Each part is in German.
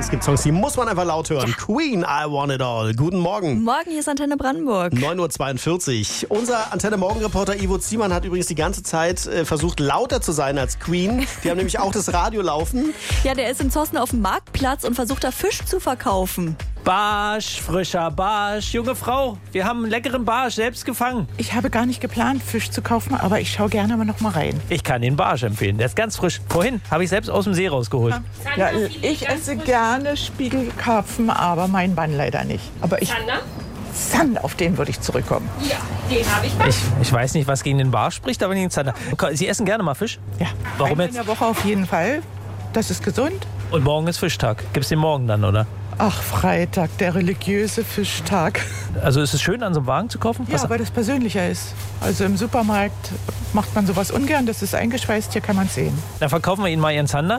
Es gibt Songs, die muss man einfach laut hören. Ja. Queen, I Want It All. Guten Morgen. Morgen, hier ist Antenne Brandenburg. 9.42 Uhr. Unser Antenne-Morgen-Reporter Ivo Ziemann hat übrigens die ganze Zeit versucht, lauter zu sein als Queen. Die haben nämlich auch das Radio laufen. Ja, der ist in Zossen auf dem Marktplatz und versucht da Fisch zu verkaufen. Barsch, frischer Barsch. Junge Frau, wir haben einen leckeren Barsch selbst gefangen. Ich habe gar nicht geplant, Fisch zu kaufen, aber ich schaue gerne mal noch mal rein. Ich kann den Barsch empfehlen, der ist ganz frisch. Vorhin habe ich selbst aus dem See rausgeholt. Ja, ich esse gerne Spiegelkarpfen, aber mein Mann leider nicht. Aber Zander, auf den würde ich zurückkommen. Ja, den habe ich mal. Ich weiß nicht, was gegen den Barsch spricht, aber gegen den Zander. Sie essen gerne mal Fisch? Ja. Warum Einmal jetzt? in der Woche auf jeden Fall. Das ist gesund. Und morgen ist Fischtag. Gibt's den morgen dann, oder? Ach, Freitag, der religiöse Fischtag. Also ist es schön, an so einem Wagen zu kaufen? Ja, weil das persönlicher ist. Also im Supermarkt macht man sowas ungern. Das ist eingeschweißt, hier kann man es sehen. Dann verkaufen wir Ihnen mal Ihren Zander.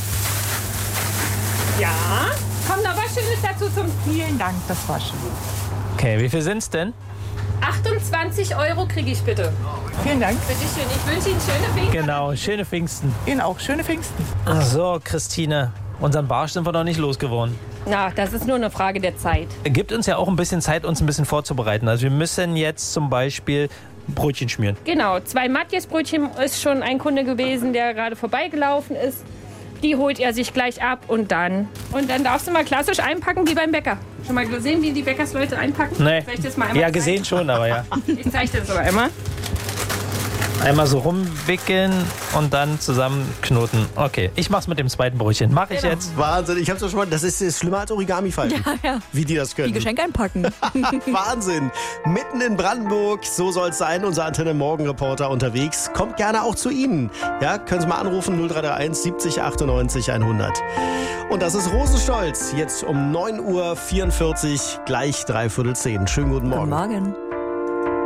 Ja, kommt noch was Schönes dazu zum... Vielen Dank, das war schön. Okay, wie viel sind's denn? 28 € kriege ich bitte. Vielen Dank. Bitte schön, ich wünsche Ihnen schöne Pfingsten. Genau, schöne Pfingsten. Ihnen auch schöne Pfingsten. Ach so, Christine, unseren Barsch sind wir noch nicht losgeworden. Na, das ist nur eine Frage der Zeit. Gibt uns ja auch ein bisschen Zeit, uns ein bisschen vorzubereiten. Also wir müssen jetzt zum Beispiel Brötchen schmieren. Genau, 2 Matjesbrötchen ist schon ein Kunde gewesen, der gerade vorbeigelaufen ist. Die holt er sich gleich ab und dann darfst du mal klassisch einpacken wie beim Bäcker. Schon mal gesehen, wie die Bäckersleute einpacken? Nee. Soll ich das mal einmal Ja, zeigen? gesehen schon, aber ja. Ich zeige das aber einmal. Einmal so rumwickeln und dann zusammenknoten. Okay, ich mach's mit dem zweiten Brötchen. Mach ich jetzt. Wahnsinn, ich hab's doch schon mal. Das ist schlimmer als Origami-Falten. Ja. Wie die das können. Die Geschenke einpacken. Wahnsinn. Mitten in Brandenburg, so soll's sein. Unser Antenne-Morgen-Reporter unterwegs. Kommt gerne auch zu Ihnen. Ja, können Sie mal anrufen, 0331 70 98 100. Und das ist Rosenstolz. Jetzt um 9.44 Uhr, gleich 9:45. Schönen guten Morgen. Guten Morgen.